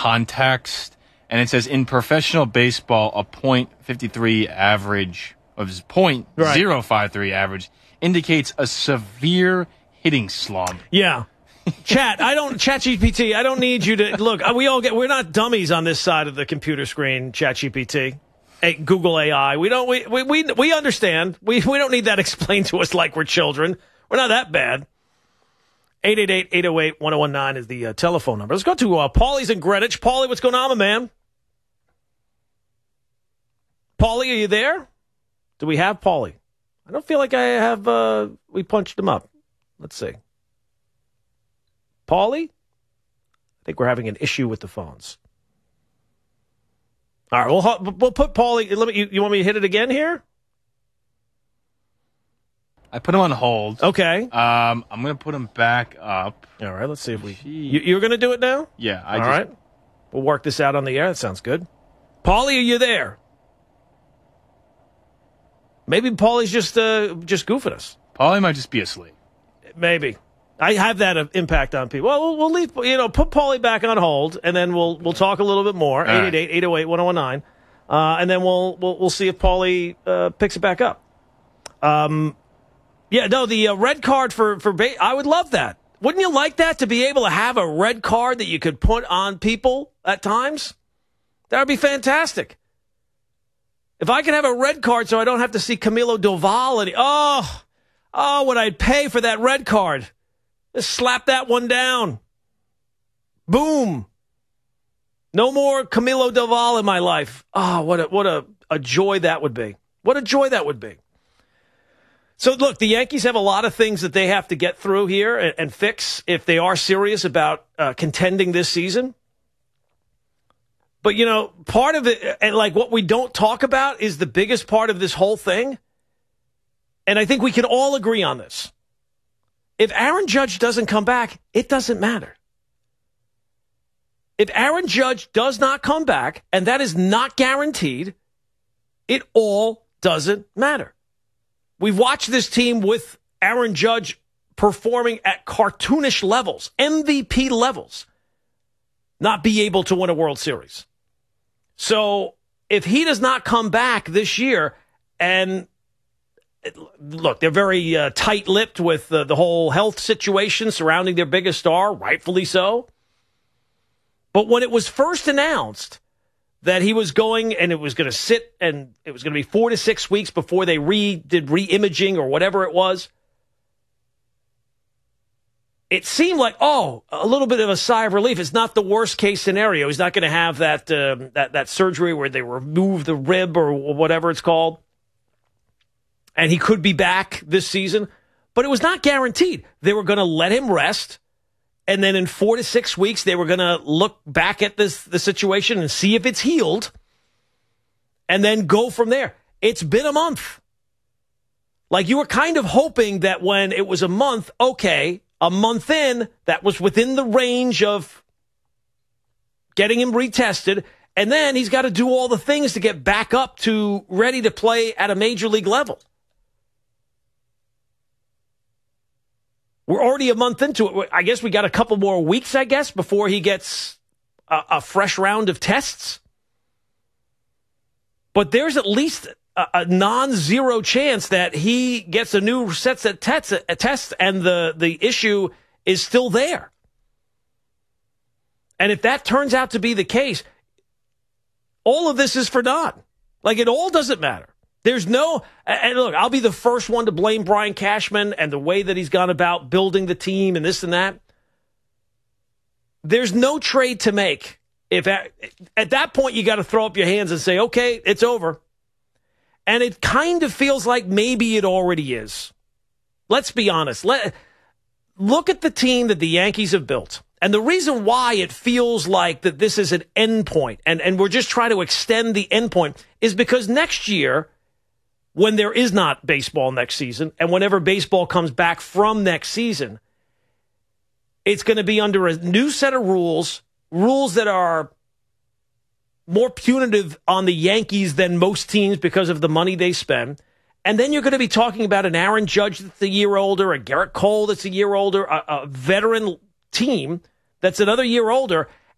context, and it says in professional baseball, a .53 average of .053 average indicates a severe hitting slump. Yeah. ChatGPT, I don't need you to look. We're not dummies on this side of the computer screen. ChatGPT, Google AI. We understand. We don't need that explained to us like we're children. We're not that bad. 888-808-1019 is the telephone number. Let's go to Paulie's in Greenwich. Paulie, what's going on, my man? Paulie, are you there? Do we have Paulie? I don't feel like I have. We punched him up. Let's see. Paulie? I think we're having an issue with the phones. All right, we'll put Paulie. You want me to hit it again here? I put him on hold. Okay. I'm going to put him back up. All right, let's see if we... You're going to do it now? Yeah. All right. We'll work this out on the air. That sounds good. Paulie, are you there? Maybe Paulie's just goofing us. Paulie might just be asleep. Maybe. I have that impact on people. Well, we'll leave, put Paulie back on hold, and then we'll talk a little bit more. 888-808-1019. And then we'll see if Paulie picks it back up. The red card for I would love that. Wouldn't you like that, to be able to have a red card that you could put on people at times? That would be fantastic. If I could have a red card so I don't have to see Camilo Doval, what I'd pay for that red card. Just slap that one down. Boom. No more Camilo Doval in my life. What a joy that would be. What a joy that would be. So, look, the Yankees have a lot of things that they have to get through here and fix if they are serious about contending this season. But, part of it, and like what we don't talk about, is the biggest part of this whole thing. And I think we can all agree on this. If Aaron Judge doesn't come back, it doesn't matter. If Aaron Judge does not come back, and that is not guaranteed, it all doesn't matter. We've watched this team with Aaron Judge performing at cartoonish levels, MVP levels, not be able to win a World Series. So if he does not come back this year, and look, they're very tight-lipped with the whole health situation surrounding their biggest star, rightfully so. But when it was first announced that he was going and it was going to sit and it was going to be 4 to 6 weeks before they did re-imaging or whatever it was, it seemed like, a little bit of a sigh of relief. It's not the worst-case scenario. He's not going to have that surgery where they remove the rib or whatever it's called. And he could be back this season. But it was not guaranteed. They were going to let him rest. And then in 4 to 6 weeks, they were going to look back at the situation and see if it's healed. And then go from there. It's been a month. Like, you were kind of hoping that when it was a month, okay, a month in, that was within the range of getting him retested. And then he's got to do all the things to get back up to ready to play at a major league level. We're already a month into it. I guess we got a couple more weeks, before he gets a fresh round of tests. But there's at least a non-zero chance that he gets a new set of tests and the issue is still there. And if that turns out to be the case, all of this is for naught. Like, it all doesn't matter. There's no, and look, I'll be the first one to blame Brian Cashman and the way that he's gone about building the team and this and that. There's no trade to make. If at that point you got to throw up your hands and say, okay, it's over. And it kind of feels like maybe it already is. Let's be honest. Look at the team that the Yankees have built. And the reason why it feels like that this is an end point and we're just trying to extend the end point is because next year, when there is not baseball next season, and whenever baseball comes back from next season, it's going to be under a new set of rules that are more punitive on the Yankees than most teams because of the money they spend. And then you're going to be talking about an Aaron Judge that's a year older, a Garrett Cole that's a year older, a veteran team that's another year older,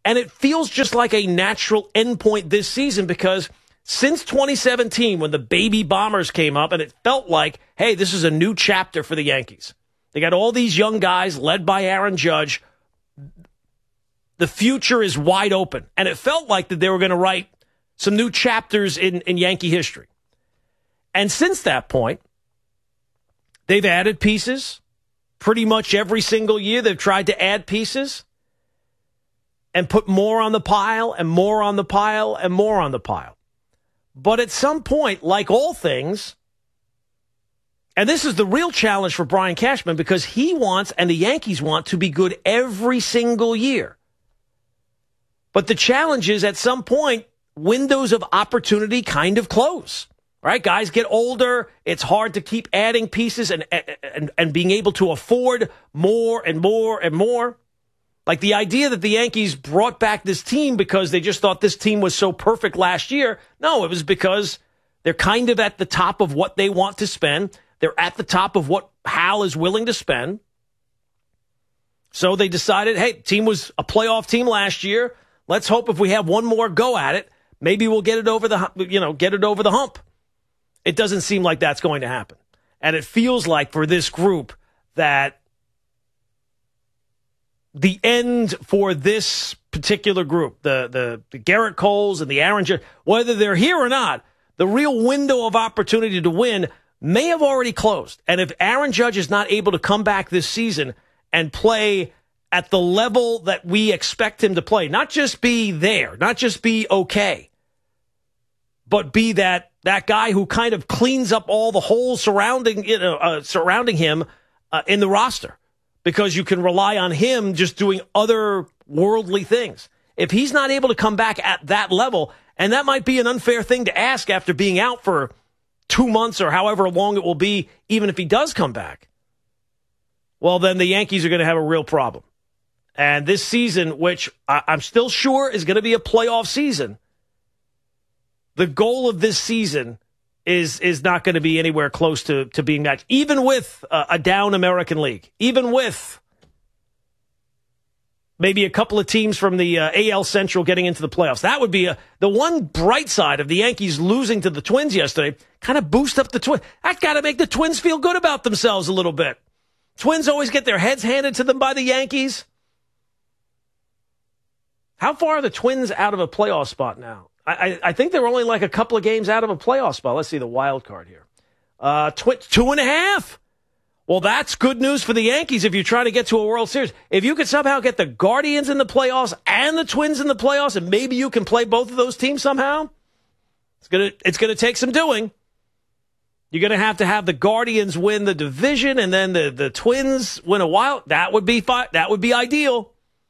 And it feels just like a natural endpoint this season because since 2017, when the baby Bombers came up, and it felt like, hey, this is a new chapter for the Yankees. They got all these young guys led by Aaron Judge. The future is wide open. And it felt like that they were going to write some new chapters in Yankee history. And since that point, they've added pieces. Pretty much every single year they've tried to add pieces and put more on the pile and more on the pile and more on the pile. But at some point, like all things, and this is the real challenge for Brian Cashman because he wants and the Yankees want to be good every single year. But the challenge is at some point, windows of opportunity kind of close. Right? Guys get older. It's hard to keep adding pieces and being able to afford more and more and more. Like the idea that the Yankees brought back this team because they just thought this team was so perfect last year. No, it was because they're kind of at the top of what they want to spend. They're at the top of what Hal is willing to spend. So they decided, hey, team was a playoff team last year. Let's hope if we have one more go at it, maybe we'll get it over the hump. It doesn't seem like that's going to happen. And it feels like for this group that the end for this particular group, the Garrett Coles and the Aaron Judge, whether they're here or not, the real window of opportunity to win may have already closed. And if Aaron Judge is not able to come back this season and play at the level that we expect him to play, not just be there, not just be okay, but be that guy who kind of cleans up all the holes surrounding him in the roster because you can rely on him just doing other worldly things. If he's not able to come back at that level, and that might be an unfair thing to ask after being out for 2 months or however long it will be, even if he does come back, well, then the Yankees are going to have a real problem. And this season, which I'm still sure is going to be a playoff season, the goal of this season is not going to be anywhere close to being matched, even with a down American League, even with maybe a couple of teams from the AL Central getting into the playoffs. That would be the one bright side of the Yankees losing to the Twins yesterday, kind of boost up the Twins. That's got to make the Twins feel good about themselves a little bit. Twins always get their heads handed to them by the Yankees. How far are the Twins out of a playoff spot now? I think they're only like a couple of games out of a playoff spot. Let's see the wild card here. 2.5. Well, that's good news for the Yankees if you're trying to get to a World Series. If you could somehow get the Guardians in the playoffs and the Twins in the playoffs, and maybe you can play both of those teams somehow, it's gonna take some doing. You're going to have the Guardians win the division and then the Twins win a wild. That would be fine. That would be ideal.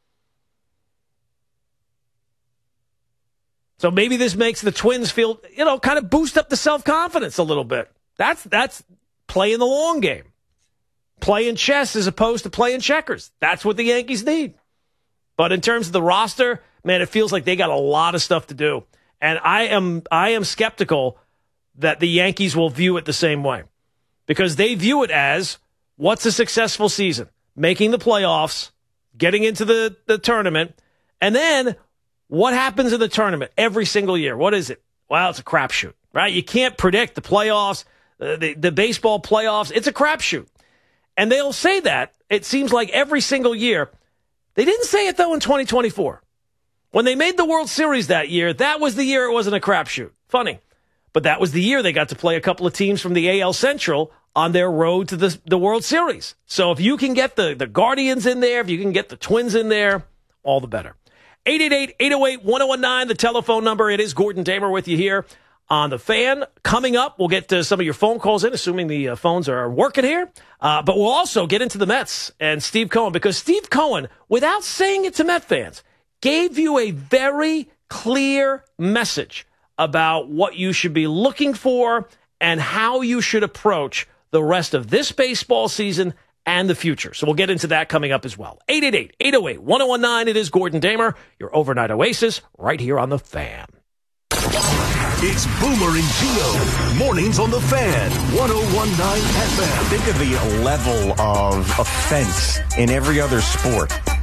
So maybe this makes the Twins feel, kind of boost up the self-confidence a little bit. That's playing the long game. Playing chess as opposed to playing checkers. That's what the Yankees need. But in terms of the roster, man, it feels like they got a lot of stuff to do. And I am skeptical that the Yankees will view it the same way. Because they view it as, what's a successful season? Making the playoffs, getting into the tournament, and then what happens in the tournament every single year? What is it? Well, it's a crapshoot, right? You can't predict the playoffs, the baseball playoffs. It's a crapshoot. And they'll say that, it seems like every single year. They didn't say it, though, in 2024. When they made the World Series that year, that was the year it wasn't a crapshoot. Funny. But that was the year they got to play a couple of teams from the AL Central on their road to the World Series. So if you can get the Guardians in there, if you can get the Twins in there, all the better. 888-808-1019, the telephone number. It is Gordon Damer with you here on The Fan. Coming up, we'll get to some of your phone calls in, assuming the phones are working here. But we'll also get into the Mets and Steve Cohen, because Steve Cohen, without saying it to Met fans, gave you a very clear message about what you should be looking for and how you should approach the rest of this baseball season and the future. So we'll get into that coming up as well. 888-808-1019. It is Gordon Damer, your overnight oasis, right here on The Fan. It's Boomer and Gio. Mornings on The Fan. 101.9 FM. Think of the level of offense in every other sport.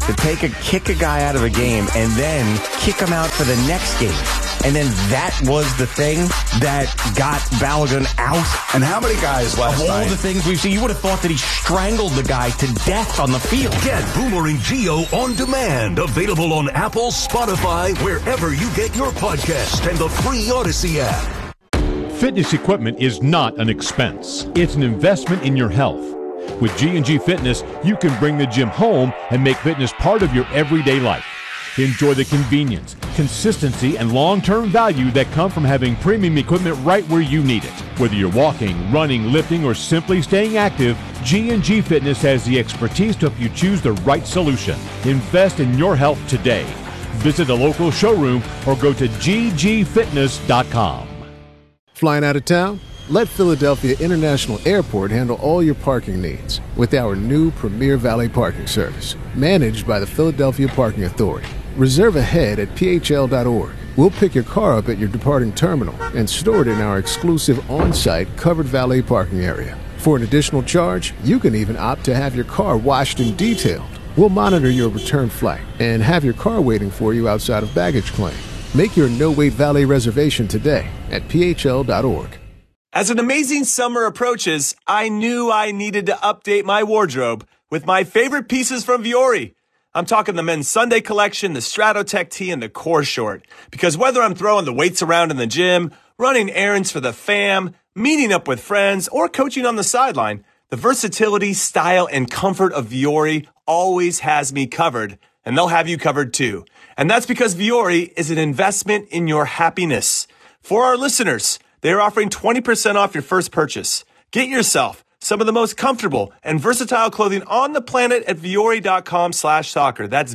to kick a guy out of a game and then kick him out for the next game. And then that was the thing that got Balogun out. And how many guys last night? Of all night? the things we've seen, you would have thought that he strangled the guy to death on the field. Get Boomer and Gio on demand. Available on Apple, Spotify, wherever you get your podcast, and the free Odyssey app. Fitness equipment is not an expense. It's an investment in your health. With G&G Fitness, you can bring the gym home and make fitness part of your everyday life. Enjoy the convenience, consistency, and long-term value that come from having premium equipment right where you need it. Whether you're walking, running, lifting, or simply staying active, G&G Fitness has the expertise to help you choose the right solution. Invest in your health today. Visit a local showroom or go to ggfitness.com. Flying out of town? Let Philadelphia International Airport handle all your parking needs with our new Premier Valet Parking Service, managed by the Philadelphia Parking Authority. Reserve ahead at phl.org. We'll pick your car up at your departing terminal and store it in our exclusive on-site covered valet parking area. For an additional charge, you can even opt to have your car washed and detailed. We'll monitor your return flight and have your car waiting for you outside of baggage claim. Make your no-wait valet reservation today at phl.org. As an amazing summer approaches, I knew I needed to update my wardrobe with my favorite pieces from Vuori. I'm talking the men's Sunday collection, the Stratotech tee, and the core short. Because whether I'm throwing the weights around in the gym, running errands for the fam, meeting up with friends, or coaching on the sideline, the versatility, style, and comfort of Vuori always has me covered, and they'll have you covered too. And that's because Vuori is an investment in your happiness. For our listeners, they are offering 20% off your first purchase. Get yourself some of the most comfortable and versatile clothing on the planet at vuori.com/soccer. That's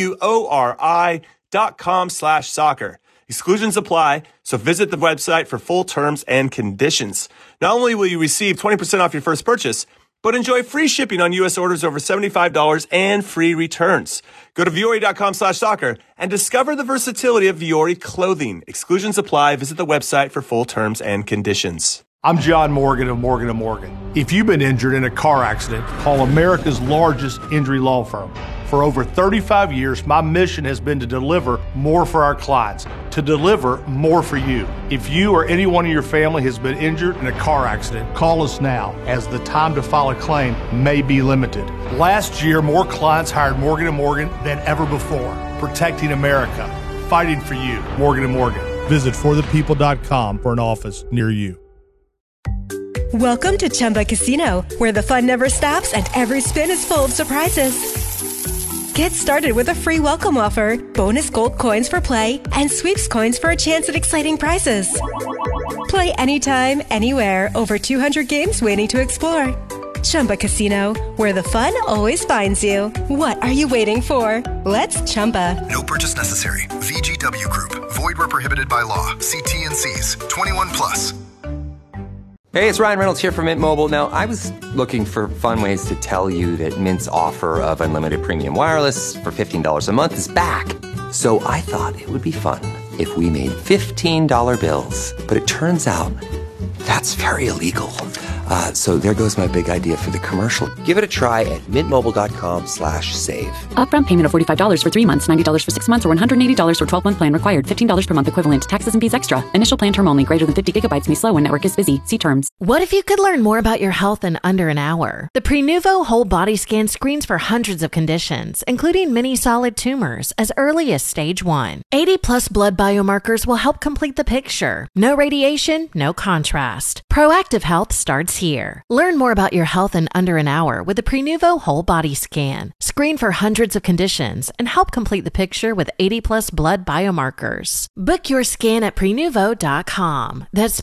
VUORI.com/soccer. Exclusions apply, so visit the website for full terms and conditions. Not only will you receive 20% off your first purchase, but enjoy free shipping on U.S. orders over $75 and free returns. Go to vuori.com/soccer and discover the versatility of Vuori clothing. Exclusions apply. Visit the website for full terms and conditions. I'm John Morgan of Morgan & Morgan. If you've been injured in a car accident, call America's largest injury law firm. For over 35 years, my mission has been to deliver more for our clients, to deliver more for you. If you or anyone in your family has been injured in a car accident, call us now, as the time to file a claim may be limited. Last year, more clients hired Morgan & Morgan than ever before, protecting America, fighting for you. Morgan & Morgan. Visit forthepeople.com for an office near you. Welcome to Chumba Casino, where the fun never stops and every spin is full of surprises. Get started with a free welcome offer, bonus gold coins for play, and sweeps coins for a chance at exciting prizes. Play anytime, anywhere, over 200 games waiting to explore. Chumba Casino, where the fun always finds you. What are you waiting for? Let's Chumba. No purchase necessary. VGW Group. Void where prohibited by law. See T&Cs. 21 plus. Hey, it's Ryan Reynolds here from Mint Mobile. Now, I was looking for fun ways to tell you that Mint's offer of unlimited premium wireless for $15 a month is back. So I thought it would be fun if we made $15 bills. But it turns out that's very illegal. So there goes my big idea for the commercial. Give it a try at mintmobile.com/save. Upfront payment of $45 for 3 months, $90 for 6 months, or $180 for 12-month plan required. $15 per month equivalent. Taxes and fees extra. Initial plan term only. Greater than 50 gigabytes may slow when network is busy. See terms. What if you could learn more about your health in under an hour? The Prenuvo Whole Body Scan screens for hundreds of conditions, including many solid tumors, as early as stage 1. 80-plus blood biomarkers will help complete the picture. No radiation, no contrast. Proactive health starts here. Learn more about your health in under an hour with the Prenuvo Whole Body Scan. Screen for hundreds of conditions and help complete the picture with 80-plus blood biomarkers. Book your scan at Prenuvo.com. That's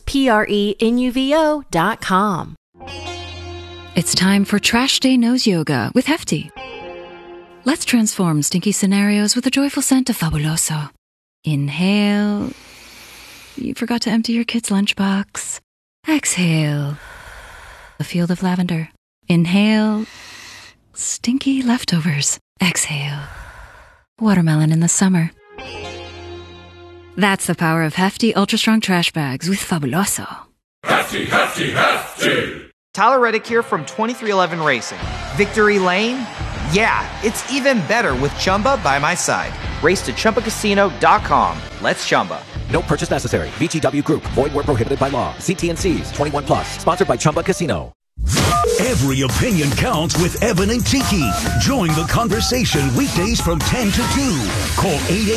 Prenuvo.com. It's time for Trash Day Nose Yoga with Hefty. Let's transform stinky scenarios with the joyful scent of Fabuloso. Inhale. You forgot to empty your kid's lunchbox. Exhale. A field of lavender. Inhale. Stinky leftovers. Exhale. Watermelon in the summer. That's the power of Hefty Ultra Strong Trash Bags with Fabuloso. Hefty, Hefty, Hefty! Tyler Reddick here from 2311 Racing. Victory Lane, Yeah, it's even better with Chumba by my side. Race to ChumbaCasino.com. Let's Chumba. No purchase necessary. VGW Group. Void where prohibited by law. See T&Cs. 21 plus. Sponsored by Chumba Casino. Every opinion counts with Evan and Tiki. Join the conversation weekdays from 10 to 2. Call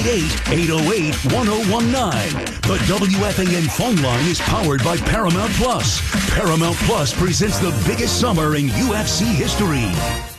888-808-1019. The WFAN phone line is powered by Paramount Plus. Paramount Plus presents the biggest summer in UFC history.